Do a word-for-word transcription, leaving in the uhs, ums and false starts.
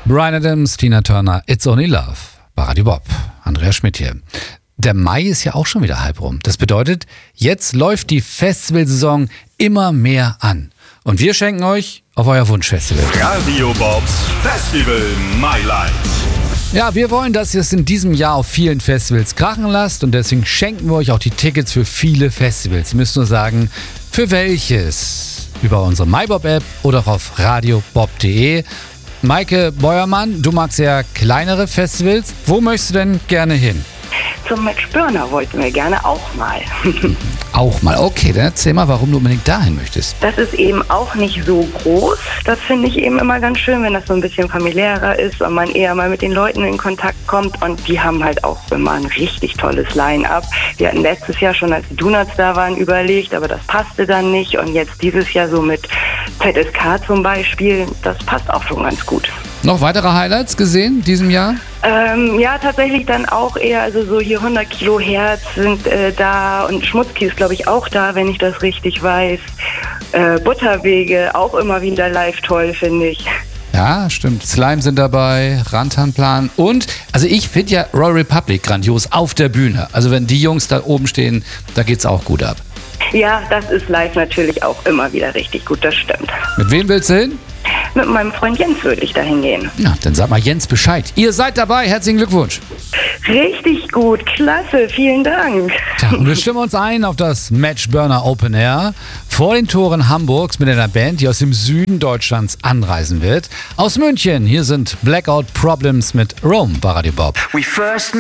Bryan Adams, Tina Turner, It's Only Love. Bei Radio Bob. Andreas Schmidt hier. Der Mai ist ja auch schon wieder halb rum. Das bedeutet, jetzt läuft die Festivalsaison immer mehr an. Und wir schenken euch auf euer Wunschfestival. Radio Bobs Festival Mailand. Ja, wir wollen, dass ihr es in diesem Jahr auf vielen Festivals krachen lasst und deswegen schenken wir euch auch die Tickets für viele Festivals. Ihr müsst nur sagen, für welches. Über unsere MyBob-App oder auch auf radio bob punkt de. Maike Beuermann, du magst ja kleinere Festivals. Wo möchtest du denn gerne hin? Zum Match Burner wollten wir gerne auch mal. Auch mal. Okay, dann erzähl mal, warum du unbedingt dahin möchtest. Das ist eben auch nicht so groß. Das finde ich eben immer ganz schön, wenn das so ein bisschen familiärer ist und man eher mal mit den Leuten in Kontakt kommt. Und die haben halt auch immer ein richtig tolles Line-Up. Wir hatten letztes Jahr schon, als die Donuts da waren, überlegt, aber das passte dann nicht. Und jetzt dieses Jahr so mit Z S K zum Beispiel, das passt auch schon ganz gut. Noch weitere Highlights gesehen in diesem Jahr? Ähm, ja, tatsächlich dann auch eher, also so hier hundert Kilo Herz sind äh, da und Schmutzki ist, glaube ich, auch da, wenn ich das richtig weiß. Äh, Butterwege auch immer wieder live toll, finde ich. Ja, stimmt. Slime sind dabei, Rantanplan und, also ich finde ja Royal Republic grandios auf der Bühne. Also wenn die Jungs da oben stehen, da geht's auch gut ab. Ja, das ist live natürlich auch immer wieder richtig gut, das stimmt. Mit wem willst du hin? Mit meinem Freund Jens würde ich dahin gehen. Ja, dann sag mal Jens Bescheid. Ihr seid dabei, herzlichen Glückwunsch. Richtig gut, klasse, vielen Dank. Tja, und wir stimmen uns ein auf das Match Burner Open Air vor den Toren Hamburgs mit einer Band, die aus dem Süden Deutschlands anreisen wird. Aus München, hier sind Blackout Problems mit Rome bei Radio Bob. We first